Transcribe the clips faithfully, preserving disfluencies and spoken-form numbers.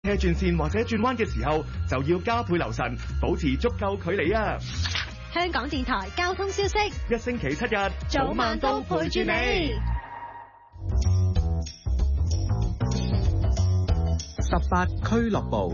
車轉線或者轉彎嘅時候，就要加倍留神，保持足夠距離啊！ 香港電台交通消息， 一星期七日， 早晚都陪住你。 十八俱樂部。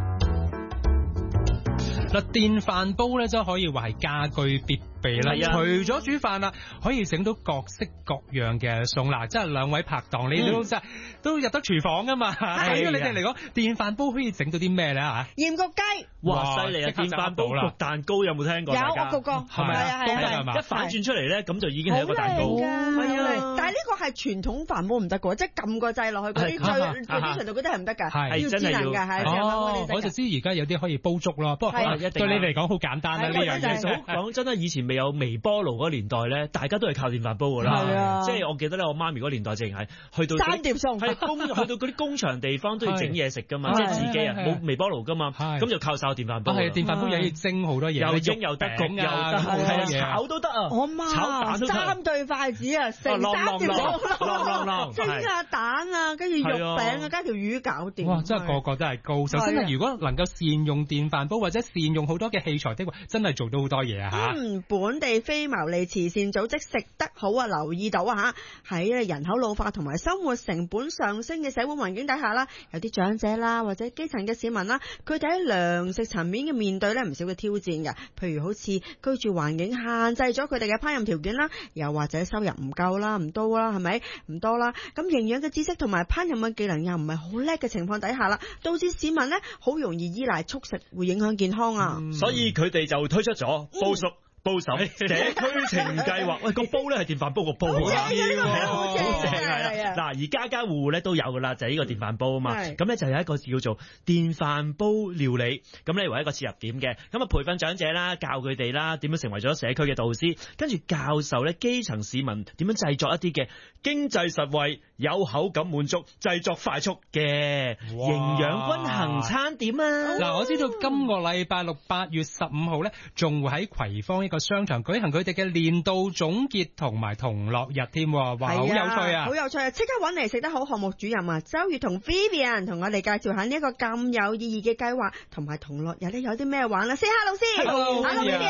嗱，電飯煲咧，真可以話係家居必備啦。除咗煮飯啦，可以整到各式各樣嘅餸啦。即係兩位拍檔，你都真係都入得廚房噶嘛？對於你哋嚟講，電飯煲可以整到啲咩咧嚇？ 鹽焗雞， 哇！犀利啊！電飯煲焗蛋糕有冇聽過？ 有，我焗過，係咪啊？係一反轉出嚟咧，咁就已經係一個蛋糕。 係啊！但係呢個係傳統飯煲唔得嘅，即係撳個掣落去嗰啲最最經常度嗰啲係唔得㗎，要智能㗎，係。 哦，我就知而家有啲可以煲粥咯，不過對你嚟講好簡單啦呢樣嘢。 講真啦，以前未有微波爐嗰個年代咧，大家都係靠電飯煲㗎啦。即係我記得咧，我媽咪嗰個年代淨係去到三碟餸， 係工去到嗰啲工場地方都要整嘢食㗎嘛，即係自己啊冇微波爐㗎嘛，咁就靠晒電飯煲。 係電飯煲又要蒸好多嘢， 又蒸又得，焗又得，好多嘢炒都得啊！ 我媽三對筷子啊，成三碟餸，蒸下蛋啊，跟住肉餅啊，加條魚搞掂。 哇！真係個個都係高。首先如果能夠善用電飯煲或者善用好多嘅器材的話，真係做到好多嘢啊嚇！ 嗯，本地非牟利慈善組織食得好啊，留意到啊嚇，喺人口老化同埋生活成本上升嘅社會環境底下啦，有啲長者啦或者基層嘅市民啦，佢哋喺糧食層面嘅面對咧唔少嘅挑戰嘅，譬如好似居住環境限制咗佢哋嘅烹飪條件啦，又或者收入唔夠啦、唔多啦，係咪唔多啦？咁營養嘅知識同埋烹飪嘅技能又唔係好叻嘅情況底下啦，導致市民咧好容易依賴速食，會影響健康啊！ 嗯、所以佢哋就推出咗煲叔。嗯煲嬸社區情計劃，喂個煲咧係電飯煲個煲啊，好正係啦。嗱，而家家戶戶咧都有噶啦，就係呢個電飯煲啊嘛。咁咧就有一個叫做電飯煲料理，咁咧為一個切入點嘅，咁啊培訓長者啦，教佢哋啦點樣成為咗社區嘅導師，跟住教授咧基層市民點樣製作一啲嘅經濟實惠、有口感滿足、製作快速嘅營養均衡餐點啊！ 嗱，我知道今個禮拜六八月十五號咧，仲會喺葵芳個商場舉行佢哋嘅年度總結同埋同樂日添，哇，好有趣啊！ 好有趣啊！即刻搵嚟食得好項目主任啊，周月同 Vivian 同我哋介紹下呢一個咁有意義嘅計劃，同埋同樂日咧有啲咩玩啦？ Say hello 先 ，Hello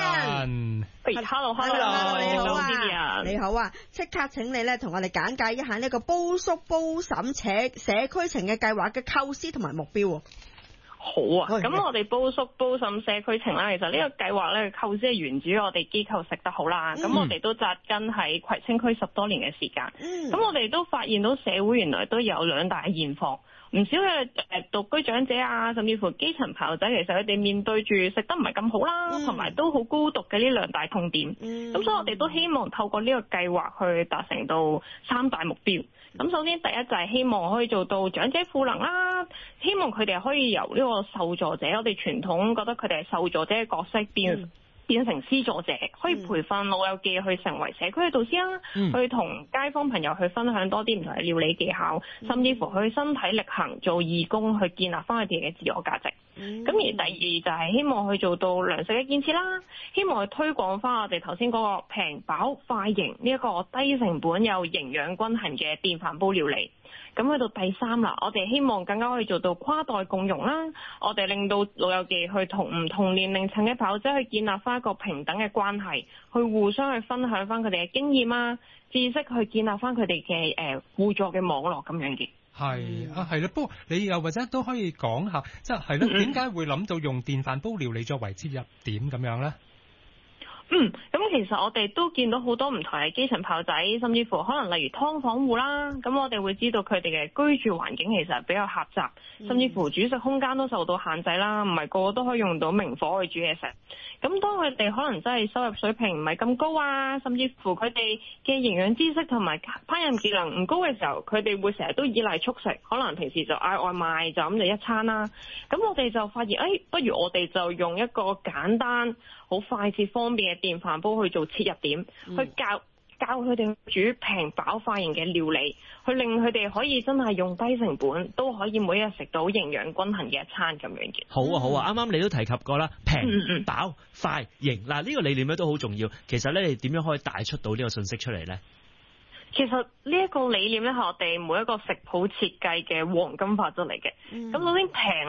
Vivian，Hello Hello， 你好啊， Vivian 你好啊！即刻請你咧同我哋簡介一下呢個煲叔煲嬸社社區情嘅計劃嘅構思同埋目標。 好啊，咁我哋煲叔煲嬸社區情啦，其實呢個計劃咧構思係源自於我哋機構食得好啦，咁、嗯、我哋都紮根喺葵青區十多年嘅時間，咁、嗯、我哋都發現到社會原來都有兩大現況，唔少嘅誒獨居長者啊，甚至乎基層朋友仔，其實佢哋面對住食得唔係咁好啦，同埋、嗯、都好孤獨嘅呢兩大痛點，咁、嗯、所以我哋都希望透過呢個計劃去達成到三大目標。咁首先第一就係希望可以做到長者賦能啦，希望佢哋可以由呢個受助者，我哋傳統覺得佢哋係受助者嘅角色變、嗯、變成施助者，可以培訓老友記去成為社區嘅導師啦，嗯、去同街坊朋友去分享多啲唔同嘅料理技巧，嗯、甚至乎去身體力行做義工，去建立翻佢哋嘅自我價值。咁、嗯、而第二就係希望去做到糧食嘅建設啦，希望去推廣翻我哋頭先嗰個平飽快型呢一個低成本又營養均衡嘅電飯煲料理。咁去到第三啦，我哋希望更加可以做到跨代共融啦，我哋令到老友記去同唔同年齡層嘅朋友仔去建立翻一個平等嘅關係，去互相去分享翻佢哋嘅經驗啊、知識，去建立翻佢哋嘅誒互助嘅網絡咁樣嘅。 係啊，係啦，不過你又或者都可以講下，即係係咯，點解會諗到用電飯煲料理作為切入點咁樣咧？ 嗯，咁其實我哋都見到好多唔同嘅基層朋友仔，甚至乎可能例如劏房戶啦，咁我哋會知道佢哋嘅居住環境其實比較狹窄，甚至乎煮食空間都受到限制啦，唔係個個都可以用到明火去煮嘢食。咁當佢哋可能真係收入水平唔係咁高啊，甚至乎佢哋嘅營養知識同埋烹飪技能唔高嘅時候，佢哋會成日都依賴速食，可能平時就嗌外賣就咁就一餐啦。咁我哋就發現，誒、哎，不如我哋就用一個簡單、好快捷、方便嘅電飯煲去做切入點，嗯、去教教佢哋煮平飽快型嘅料理，去令佢哋可以真係用低成本都可以每日食到營養均衡嘅一餐咁樣嘅。 好啊好啊，啱啱你都提及過啦，平飽快型，嗱呢個理念咧都好重要。其實咧，你點樣可以帶出到呢個信息出嚟咧？ 其實呢一個理念咧係我哋每一個食譜設計嘅黃金法則嚟嘅。咁首先平